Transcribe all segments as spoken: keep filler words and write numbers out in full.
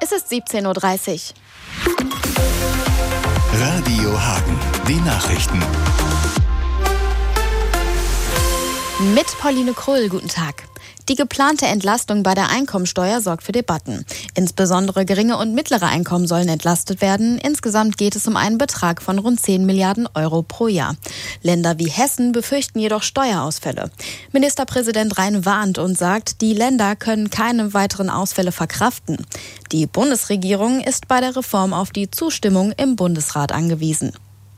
Es ist siebzehn Uhr dreißig. Radio Hagen, die Nachrichten. Mit Pauline Krull, guten Tag. Die geplante Entlastung bei der Einkommensteuer sorgt für Debatten. Insbesondere geringe und mittlere Einkommen sollen entlastet werden. Insgesamt geht es um einen Betrag von rund zehn Milliarden Euro pro Jahr. Länder wie Hessen befürchten jedoch Steuerausfälle. Ministerpräsident Rhein warnt und sagt, die Länder können keine weiteren Ausfälle verkraften. Die Bundesregierung ist bei der Reform auf die Zustimmung im Bundesrat angewiesen.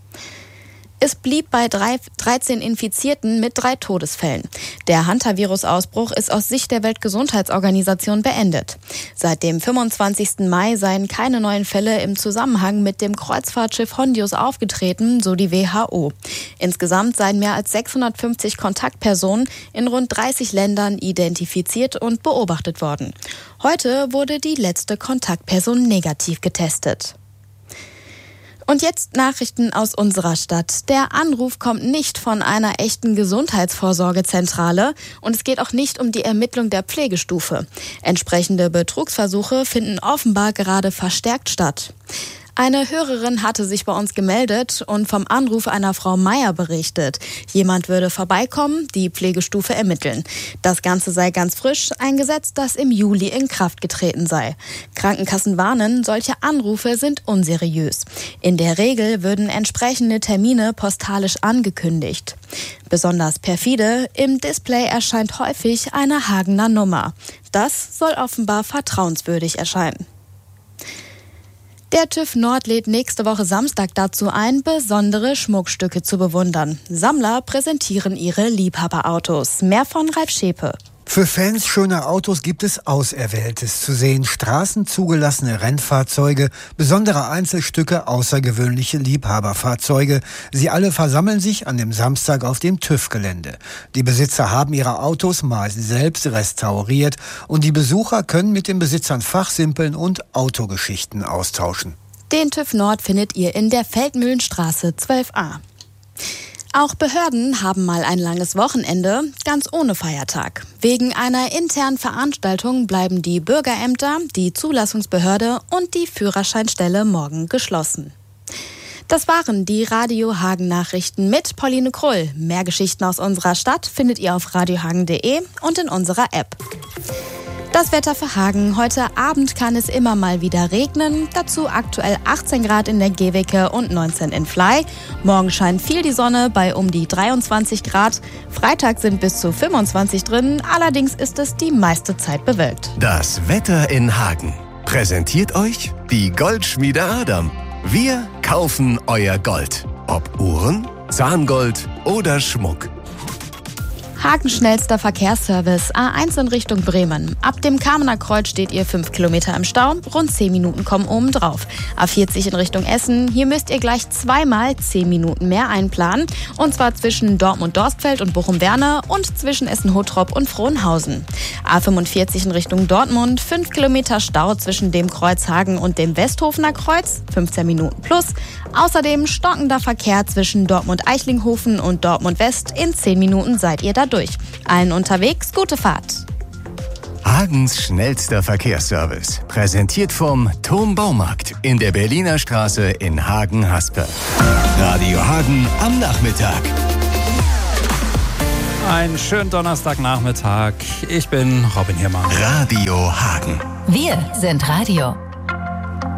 Es blieb bei drei, dreizehn Infizierten mit drei Todesfällen. Der Hantavirus-Ausbruch ist aus Sicht der Weltgesundheitsorganisation beendet. Seit dem fünfundzwanzigsten Mai seien keine neuen Fälle im Zusammenhang mit dem Kreuzfahrtschiff Hondius aufgetreten, so die W H O. Insgesamt seien mehr als sechshundertfünfzig Kontaktpersonen in rund dreißig Ländern identifiziert und beobachtet worden. Heute wurde die letzte Kontaktperson negativ getestet. Und jetzt Nachrichten aus unserer Stadt. Der Anruf kommt nicht von einer echten Gesundheitsvorsorgezentrale und es geht auch nicht um die Ermittlung der Pflegestufe. Entsprechende Betrugsversuche finden offenbar gerade verstärkt statt. Eine Hörerin hatte sich bei uns gemeldet und vom Anruf einer Frau Meier berichtet. Jemand würde vorbeikommen, die Pflegestufe ermitteln. Das Ganze sei ganz frisch, ein Gesetz, das im Juli in Kraft getreten sei. Krankenkassen warnen, solche Anrufe sind unseriös. In der Regel würden entsprechende Termine postalisch angekündigt. Besonders perfide, im Display erscheint häufig eine Hagener Nummer. Das soll offenbar vertrauenswürdig erscheinen. Der TÜV Nord lädt nächste Woche Samstag dazu ein, besondere Schmuckstücke zu bewundern. Sammler präsentieren ihre Liebhaberautos. Mehr von Ralf Schepe. Für Fans schöner Autos gibt es Auserwähltes zu sehen. Straßenzugelassene Rennfahrzeuge, besondere Einzelstücke, außergewöhnliche Liebhaberfahrzeuge. Sie alle versammeln sich an dem Samstag auf dem TÜV-Gelände. Die Besitzer haben ihre Autos mal selbst restauriert und die Besucher können mit den Besitzern fachsimpeln und Autogeschichten austauschen. Den TÜV Nord findet ihr in der Feldmühlenstraße zwölf a. Auch Behörden haben mal ein langes Wochenende, ganz ohne Feiertag. Wegen einer internen Veranstaltung bleiben die Bürgerämter, die Zulassungsbehörde und die Führerscheinstelle morgen geschlossen. Das waren die Radio Hagen Nachrichten mit Pauline Krull. Mehr Geschichten aus unserer Stadt findet ihr auf radiohagen punkt de und in unserer App. Das Wetter für Hagen. Heute Abend kann es immer mal wieder regnen. Dazu aktuell achtzehn Grad in der Gehwecke und neunzehn in Fly. Morgen scheint viel die Sonne bei um die dreiundzwanzig Grad. Freitag sind bis zu fünfundzwanzig drin. Allerdings ist es die meiste Zeit bewölkt. Das Wetter in Hagen. Präsentiert euch die Goldschmiede Adam. Wir kaufen euer Gold. Ob Uhren, Zahngold oder Schmuck. Hagen schnellster Verkehrsservice. A eins in Richtung Bremen. Ab dem Kamener Kreuz steht ihr fünf Kilometer im Stau. Rund zehn Minuten kommen oben drauf. A vierzig in Richtung Essen. Hier müsst ihr gleich zweimal zehn Minuten mehr einplanen. Und zwar zwischen Dortmund-Dorstfeld und Bochum-Werne und zwischen Essen-Hottrop und Frohnhausen. A fünfundvierzig in Richtung Dortmund. fünf Kilometer Stau zwischen dem Kreuz Hagen und dem Westhofener Kreuz. fünfzehn Minuten plus. Außerdem stockender Verkehr zwischen Dortmund-Eichlinghofen und Dortmund-West. In zehn Minuten seid ihr da durch. Allen unterwegs, gute Fahrt. Hagens schnellster Verkehrsservice. Präsentiert vom Thom Baumarkt in der Berliner Straße in Hagen-Haspe. Radio Hagen am Nachmittag. Einen schönen Donnerstagnachmittag. Ich bin Robin Hiermann. Radio Hagen. Wir sind Radio.